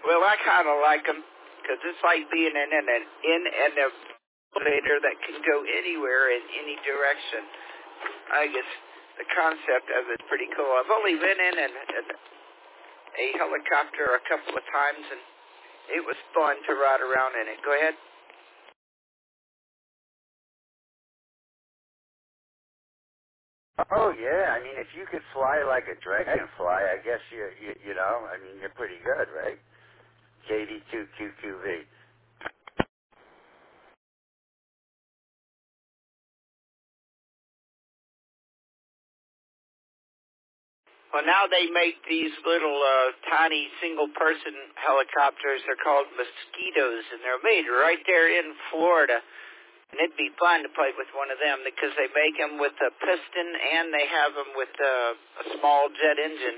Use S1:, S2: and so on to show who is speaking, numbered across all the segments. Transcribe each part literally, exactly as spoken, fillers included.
S1: Well, I kind of like them because it's like being in an in an elevator that can go anywhere in any direction. I guess the concept of it's pretty cool. I've only been in an, an, a helicopter a couple of times, and it was fun to ride around in it. Go ahead.
S2: Oh yeah, I mean, if you could fly like a dragonfly, I guess you you, you know, I mean, you're pretty good, right? J D two Q Q V.
S1: Well, now they make these little uh, tiny single-person helicopters. They're called Mosquitoes, and they're made right there in Florida. And it'd be fun to play with one of them because they make them with a piston and they have them with a, a small jet engine.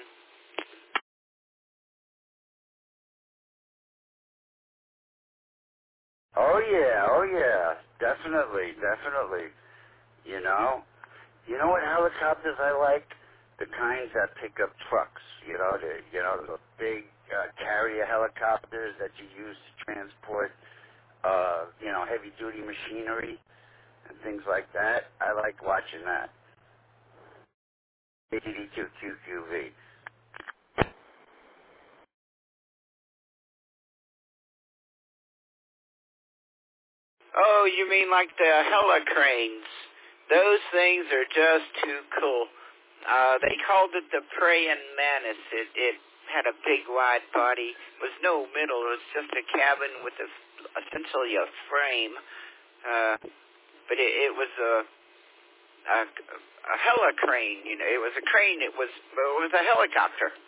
S2: Oh yeah, oh yeah, definitely, definitely. You know, you know what helicopters I like? The kinds that pick up trucks. You know, the you know the big uh, carrier helicopters that you use to transport, uh, you know, heavy duty machinery and things like that. I like watching that. J D two Q Q V.
S1: Oh, you mean like the helicranes? Those things are just too cool. Uh, they called it the praying mantis. It, it had a big wide body. It was no middle. It was just a cabin with a, essentially a frame. Uh, but it, it was a, a, a helicrane. You know, it was a crane. It was, it was a helicopter.